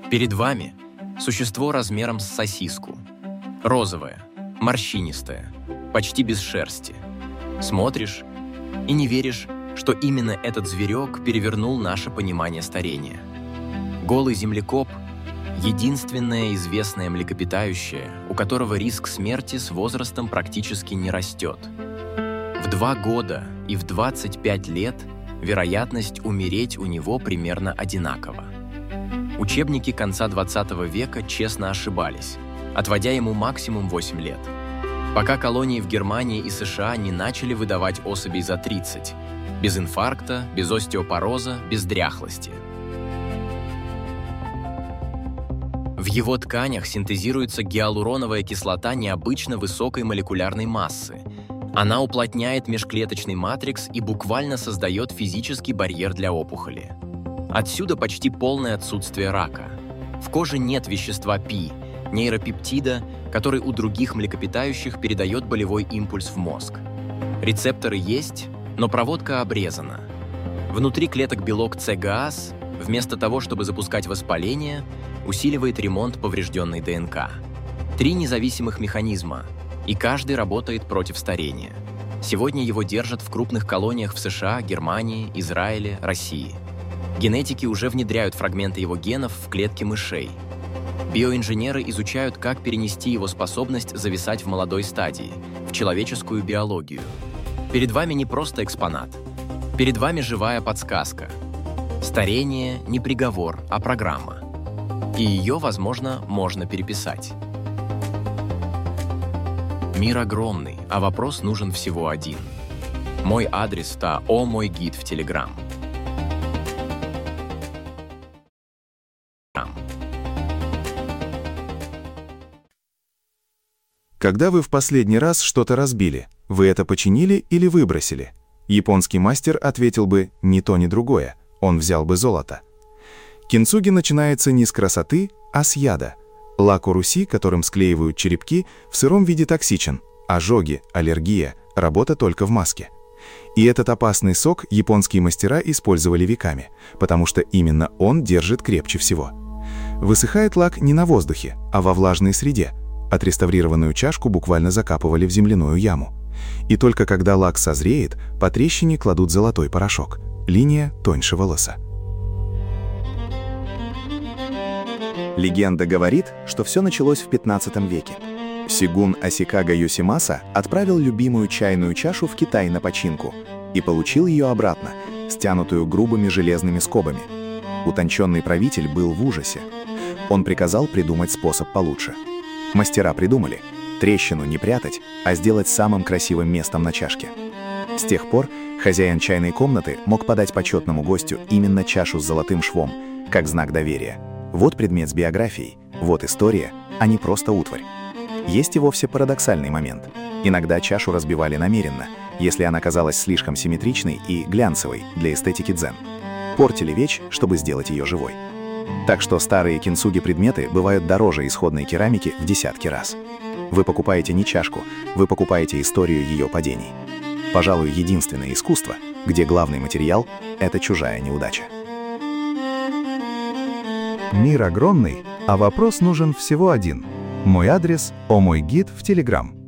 Перед вами существо размером с сосиску. Розовое, морщинистое, почти без шерсти. Смотришь и не веришь, что именно этот зверек перевернул наше понимание старения. Голый землекоп – единственное известное млекопитающее, у которого риск смерти с возрастом практически не растет. В 2 года и в 25 лет вероятность умереть у него примерно одинакова. Учебники конца 20 века честно ошибались, отводя ему максимум 8 лет. Пока колонии в Германии и США не начали выдавать особей за 30, без инфаркта, без остеопороза, без дряхлости. В его тканях синтезируется гиалуроновая кислота необычно высокой молекулярной массы. Она уплотняет межклеточный матрикс и буквально создает физический барьер для опухоли. Отсюда почти полное отсутствие рака. В коже нет вещества Пи, нейропептида, который у других млекопитающих передает болевой импульс в мозг. Рецепторы есть, но проводка обрезана. Внутри клеток белок ЦГАС, вместо того, чтобы запускать воспаление, усиливает ремонт поврежденной ДНК. 3 независимых механизма, и каждый работает против старения. Сегодня его держат в крупных колониях в США, Германии, Израиле, России. Генетики уже внедряют фрагменты его генов в клетки мышей. Биоинженеры изучают, как перенести его способность зависать в молодой стадии, в человеческую биологию. Перед вами не просто экспонат. Перед вами живая подсказка. Старение не приговор, а программа. И ее, возможно, можно переписать. Мир огромный, а вопрос нужен всего один. Мой адрес – та «О мой гид» в Telegram. Когда вы в последний раз что-то разбили, вы это починили или выбросили? Японский мастер ответил бы ни то, ни другое. Он взял бы золото. Кинцуги начинается не с красоты, а с яда. Лак уруси, которым склеивают черепки, в сыром виде токсичен. Ожоги, аллергия, работа только в маске. И этот опасный сок японские мастера использовали веками, потому что именно он держит крепче всего. Высыхает лак не на воздухе, а во влажной среде. Отреставрированную чашку буквально закапывали в земляную яму. И только когда лак созреет, по трещине кладут золотой порошок. Линия тоньше волоса. Легенда говорит, что все началось в 15 веке. Сигун Асикага Йосимаса отправил любимую чайную чашу в Китай на починку и получил ее обратно, стянутую грубыми железными скобами. Утонченный правитель был в ужасе. Он приказал придумать способ получше. Мастера придумали трещину не прятать, а сделать самым красивым местом на чашке. С тех пор хозяин чайной комнаты мог подать почетному гостю именно чашу с золотым швом, как знак доверия. Вот предмет с биографией, вот история, а не просто утварь. Есть и вовсе парадоксальный момент. Иногда чашу разбивали намеренно, если она казалась слишком симметричной и глянцевой для эстетики дзен. Портили вещь, чтобы сделать ее живой. Так что старые кинцуги-предметы бывают дороже исходной керамики в десятки раз. Вы покупаете не чашку, вы покупаете историю ее падений. Пожалуй, единственное искусство, где главный материал – это чужая неудача. Мир огромный, а вопрос нужен всего один. Мой адрес – О мой гид в Telegram.